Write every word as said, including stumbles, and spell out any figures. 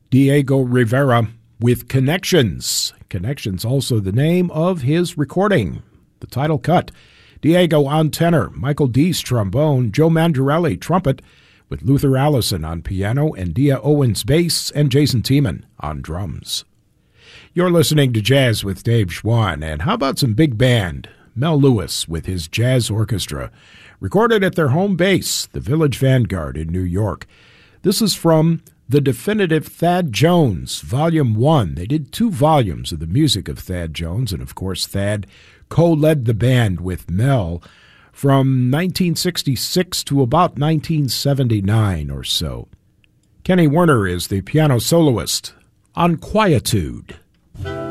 Diego Rivera with Connections. Connections also the name of his recording. The title cut. Diego on tenor, Michael Deese trombone, Joe Mandarelli trumpet, with Luther Allison on piano and Dia Owens bass and Jason Tiemann on drums. You're listening to Jazz with Dave Schwann, and how about some big band? Mel Lewis with his jazz orchestra, recorded at their home base, the Village Vanguard in New York. This is from The Definitive Thad Jones, Volume one. They did two volumes of the music of Thad Jones, and of course Thad co-led the band with Mel from nineteen sixty-six to about nineteen seventy-nine or so. Kenny Werner is the piano soloist on Quietude.